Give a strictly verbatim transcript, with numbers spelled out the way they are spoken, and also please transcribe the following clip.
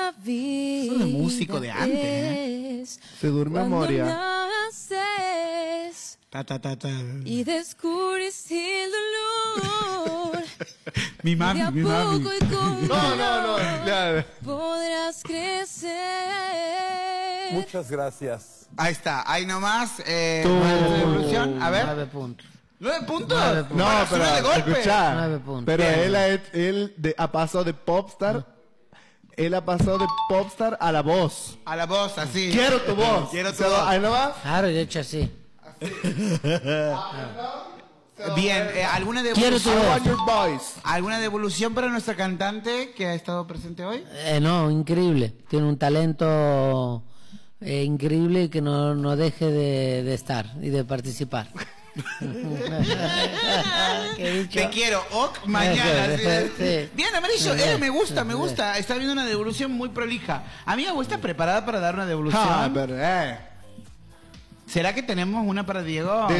la vida. Eso de músico de antes, ¿eh? Se duerme a Moria. Naces Ta, ta, ta, ta. y descubres el dolor. Mi mami, de a mi mami. poco y con No, no, no. Ya. podrás crecer. Muchas gracias. Ahí está, ahí nomás. Eh, Tú. ¿cuál es la evolución? A ver. Nueve puntos. ¿Nueve puntos? Nueve puntos. No, Para pero subir de golpe. escuchá, Nueve puntos. pero Bien. él, ha, él de- ha pasado de popstar, él ha pasado de popstar a la voz. A la voz, así. Quiero tu voz. Quiero tu O sea, voz. Ahí nomás. Claro, yo he hecho así. Bien, eh, ¿alguna Quiero tu devolución? I voz. want your voice. ¿Alguna devolución para nuestra cantante que ha estado presente hoy? Eh, no, increíble. Tiene un talento eh, increíble y que no, no deje de, de estar y de participar. ¿Qué he dicho? Te quiero, ok, mañana. Sí. ¿sí? Sí. Bien, Amarillo, eh, me gusta, me gusta. Está viendo una devolución muy prolija. Amiga, ¿vos estás preparada para dar una devolución? Ah, pero, eh. ¿Será que tenemos una para Diego? De